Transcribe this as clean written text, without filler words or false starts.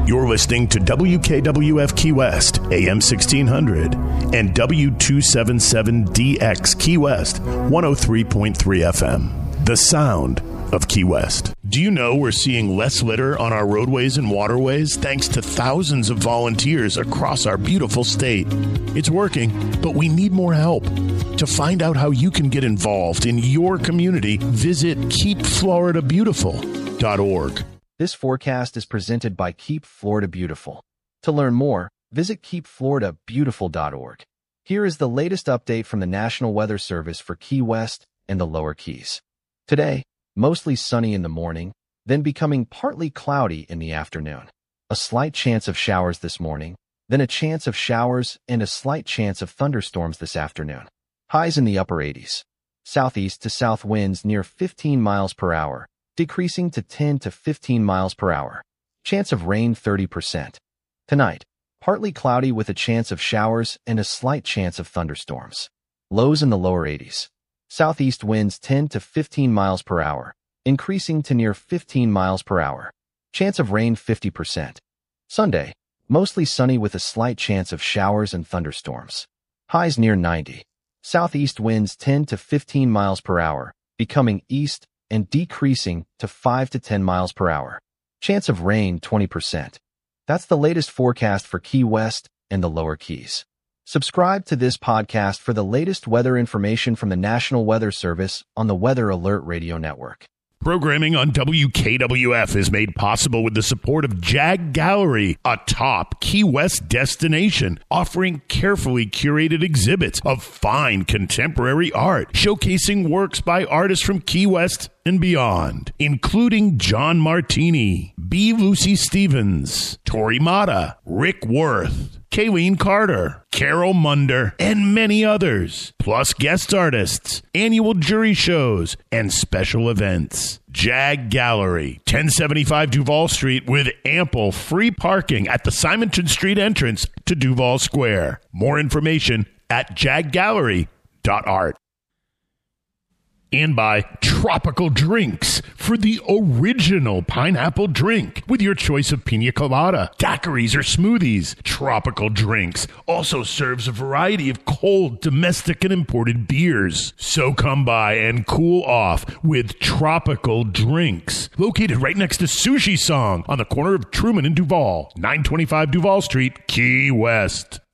You're listening to WKWF Key West, AM 1600, and W277DX Key West, 103.3 FM. The sound of Key West. Do you know we're seeing less litter on our roadways and waterways thanks to thousands of volunteers across our beautiful state? It's working, but we need more help. To find out how you can get involved in your community, visit keepfloridabeautiful.org. This forecast is presented by Keep Florida Beautiful. To learn more, visit keepfloridabeautiful.org. Here is the latest update from the National Weather Service for Key West and the Lower Keys. Today, mostly sunny in the morning, then becoming partly cloudy in the afternoon. A slight chance of showers this morning, then a chance of showers and a slight chance of thunderstorms this afternoon. Highs in the upper 80s. Southeast to south winds near 15 miles per hour, decreasing to 10 to 15 miles per hour. Chance of rain 30%. Tonight, partly cloudy with a chance of showers and a slight chance of thunderstorms. Lows in the lower 80s. Southeast winds 10 to 15 miles per hour, increasing to near 15 miles per hour. Chance of rain 50%. Sunday, mostly sunny with a slight chance of showers and thunderstorms. Highs near 90. Southeast winds 10 to 15 miles per hour, becoming east and decreasing to 5 to 10 miles per hour. Chance of rain 20%. That's the latest forecast for Key West and the Lower Keys. Subscribe to this podcast for the latest weather information from the National Weather Service on the Weather Alert Radio Network. Programming on WKWF is made possible with the support of Jag Gallery, a top Key West destination, offering carefully curated exhibits of fine contemporary art, showcasing works by artists from Key West and beyond, including John Martini, B. Lucy Stevens, Tori Mata, Rick Worth, Kayleen Carter, Carol Munder, and many others, plus guest artists, annual jury shows, and special events. Jag Gallery, 1075 Duval Street, with ample free parking at the Simonton Street entrance to Duval Square. More information at jaggallery.art. And by Tropical Drinks, for the original pineapple drink with your choice of pina colada, daiquiris, or smoothies. Tropical Drinks also serves a variety of cold, domestic, and imported beers. So come by and cool off with Tropical Drinks, located right next to Sushi Song on the corner of Truman and Duval, 925 Duval Street, Key West.